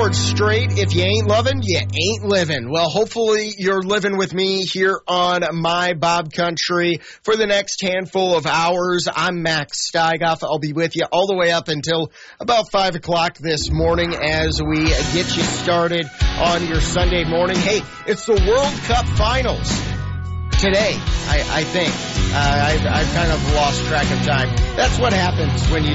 hours straight. If you ain't loving, you ain't living. Well, hopefully you're living with me here on My Bob Country for the next handful of hours. I'm Max Steigoff. I'll be with you all the way up until about 5 o'clock this morning as we get you started on your Sunday morning. Hey, it's the World Cup Finals today, I think. I've kind of lost track of time. That's what happens when you